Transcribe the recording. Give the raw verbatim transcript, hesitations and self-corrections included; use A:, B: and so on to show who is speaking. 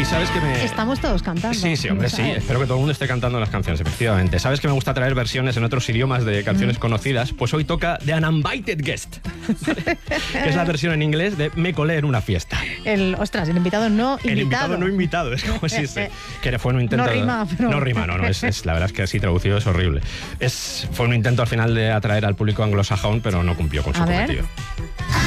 A: Y sabes que me...
B: Estamos todos cantando.
A: Sí, sí, hombre, sí. Espero que todo el mundo esté cantando las canciones, efectivamente. ¿Sabes que me gusta traer versiones en otros idiomas de canciones mm. conocidas? Pues hoy toca The Uninvited Guest, ¿vale? Que es la versión en inglés de Me colé en una fiesta.
B: El, ostras, el invitado no invitado.
A: El invitado no invitado, es como si se, que fue un intento...
B: No rima, pero...
A: No rima, no, no, es, es, la verdad es que así traducido es horrible. Es, fue un intento al final de atraer al público anglosajón, pero no cumplió con su
B: A
A: cometido.
B: ver.